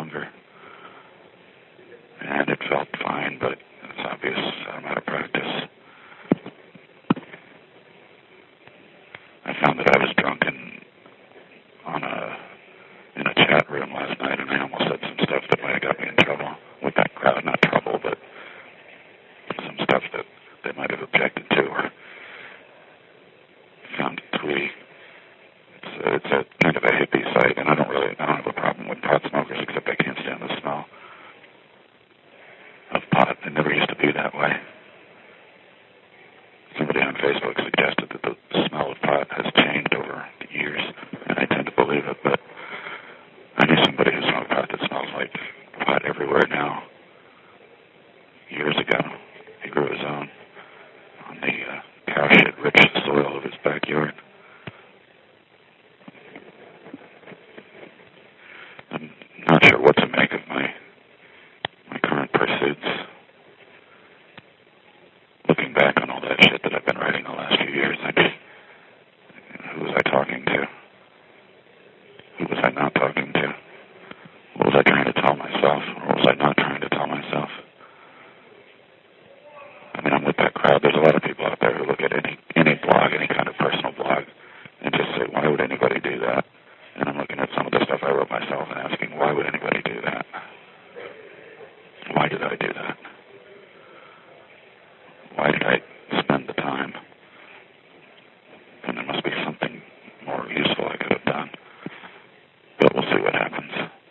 longer. And it felt fine, but it's obvious I'm out of practice. I found that I was drunk in a chat room last night, and I almost said some stuff that might have got me in trouble with that crowd. Not trouble, but some stuff that they might have objected to or found twee. It's a kind of a hippie site, and I don't have a problem with pot smokers, except I can't stand the smell of pot. It never used to be that way. Somebody on Facebook suggested that the smell of pot has changed over the years, and I tend to believe it, but I knew somebody who smoked pot that smells like pot everywhere now. Years ago, he grew his own on the cow shit-rich soil of his backyard. I'm not sure what to make of my current pursuits. Looking back on all that shit that I've been writing the last few years, who was I talking to? Who was I not talking to? What was I trying to tell myself? Or what was I not trying to tell myself? I mean, I'm with that crowd. There's a lot of people out there who look at any blog, any kind of personal blog, and just say, why would anybody do that? And I'm looking at some of the stuff I wrote myself and asking, why would anybody do that? Why did I do that?